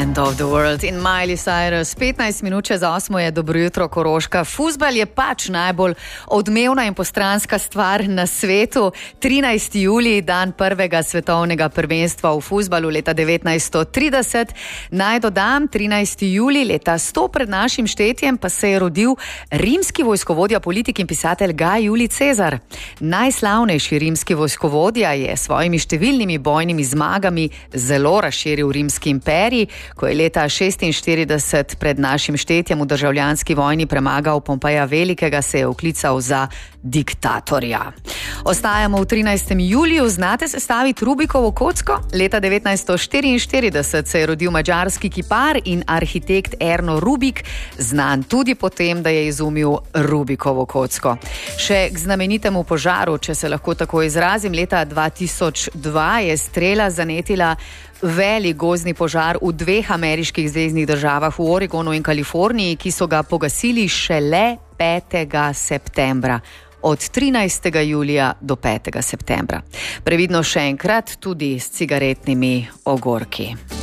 End of the world in Miley Cyrus. 15 minut čez 8 je dobro jutro Koroška. Fuzbal je pač najbolj odmevna in postranska stvar na svetu. 13. julij, dan prvega svetovnega prvenstva v fuzbalu leta 1930. Naj dodam, 13. julij leta 100 pred našim štetjem pa se je rodil rimski vojskovodja, politik in pisatelj Gaj Julij Cezar. Najslavnejši rimski vojskovodja je s svojimi številnimi bojnimi zmagami zelo razširil rimski imperij, ko je leta 46 pred našim štetjem v državljanski vojni premagal Pompeja Velikega, se je oklical za diktatorja. Ostajamo v 13. juliju. Znate sestaviti Rubikovo kocko? Leta 1944 se je rodil madžarski kipar in arhitekt Erno Rubik, znan tudi po tem, da je izumil Rubikovo kocko. Še k znamenitemu požaru, če se lahko tako izrazim, leta 2002 je strela zanetila velik gozdni požar v dveh ameriških zveznih državah, v Oregonu in Kaliforniji, ki so ga pogasili šele 5. septembra. Od 13. julija do 5. septembra. Previdno še enkrat, tudi s cigaretnimi ogorki.